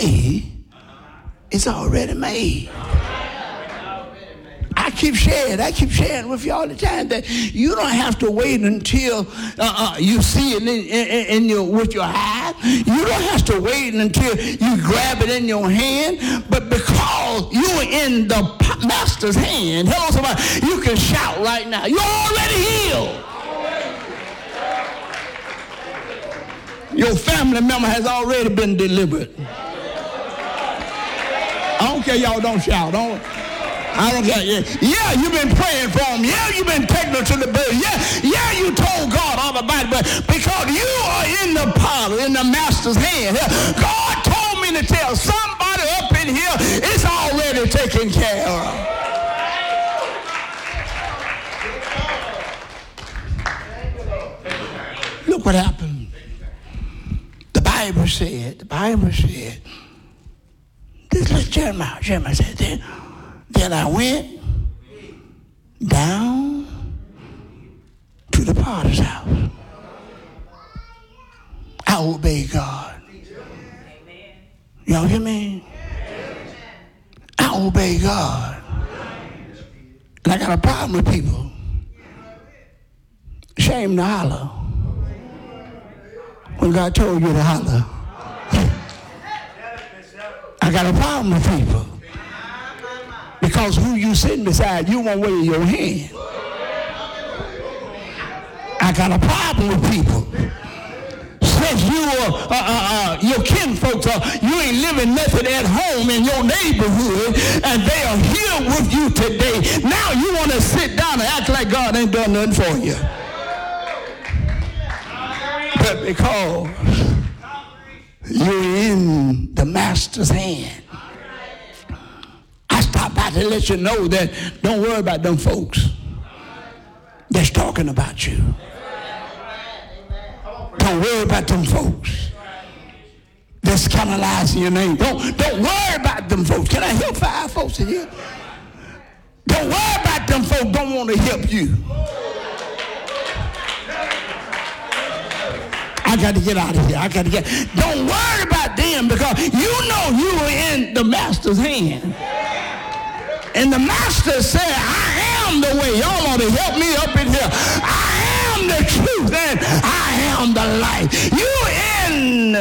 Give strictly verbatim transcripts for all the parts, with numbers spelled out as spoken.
made, it's already made. I keep sharing, I keep sharing with you all the time that you don't have to wait until uh, uh, you see it in, in, in your, with your eye. You don't have to wait until you grab it in your hand. But because you're in the master's hand, hello somebody, you can shout right now, you're already healed. Your family member has already been delivered. I don't care, y'all don't shout. Don't. I don't care. Yeah, yeah, you've been praying for them. Yeah, you've been taking them to the bed. Yeah, yeah, you told God all about it. But because you are in the power, in the master's hand, God told me to tell somebody up in here, it's already taken care of. Look what happened. The Bible said, the Bible said, this is Jeremiah. Jeremiah said, then, then I went down to the potter's house. I obey God. Y'all hear me? I obey God. And I got a problem with people. Shame to holler when God told you to holler. I got a problem with people. Because who you sitting beside, you won't wave your hand. I got a problem with people. Since you are, uh, uh, uh, your kinfolks are, you ain't living nothing at home in your neighborhood, and they are here with you today. Now you want to sit down and act like God ain't done nothing for you. But because you're in the master's hand, I stop by to let you know that don't worry about them folks that's talking about you. Don't worry about them folks that's canalizing your name. Don't, don't worry about them folks. Can I help five folks in here? Don't worry about them folks don't want to help you. I got to get out of here. I got to get. Don't worry about them because you know you are in the master's hand. And the master said, I am the way. Y'all ought to help me up in here. I am the truth and I am the light. You in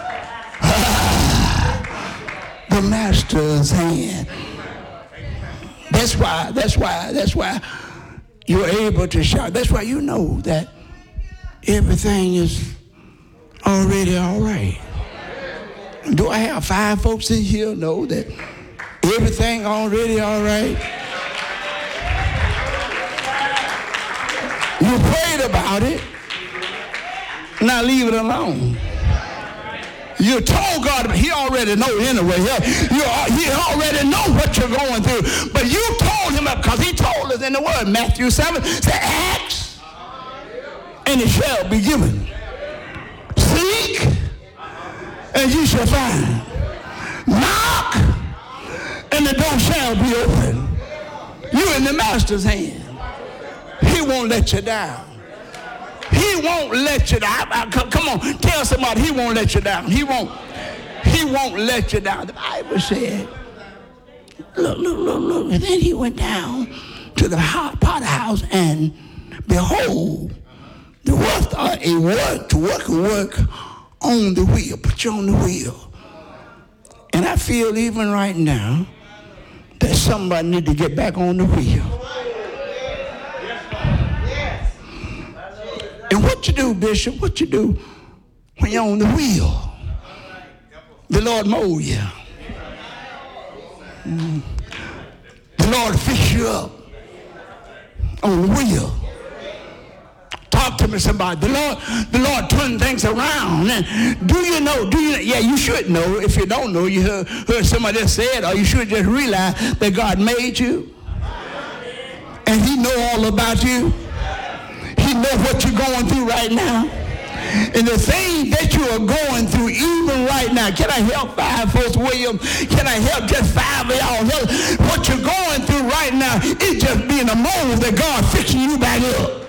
uh, the master's hand. That's why, that's why, that's why you're able to shout. That's why you know that everything is already all right. Do I have five folks in here know that everything already all right? You prayed about it. Now leave it alone. You told God, he already knows anyway. You, he already knows what you're going through. But you told him, because he told us in the word, Matthew seven, say, ask, and it shall be given. Seek, and you shall find. Knock, and the door shall be open. You're in the master's hand. He won't let you down. He won't let you down. I, I, come on, tell somebody he won't let you down. He won't. He won't let you down. The Bible said, look, look, look, look. And then he went down to the potter house, and behold, the work, uh, a work to work a work on the wheel. Put you on the wheel. And I feel even right now that somebody need to get back on the wheel. And what you do, Bishop, what you do when you're on the wheel? The Lord mold you. Mm. The Lord fix you up on the wheel. Talk to me, somebody. The Lord, the Lord turn things around. And do you know, do you, yeah, you should know. If you don't know, you heard, heard somebody else say it, or you should just realize that God made you. And he know all about you. He know what you're going through right now. And the thing that you are going through even right now, can I help five folks, William? Can I help just five of y'all? Help. What you're going through right now is just being a mold that God fixing you back up.